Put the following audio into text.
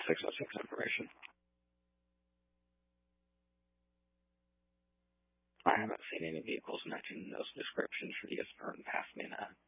606 information. I haven't seen any vehicles matching those descriptions for the Esper and pass me that.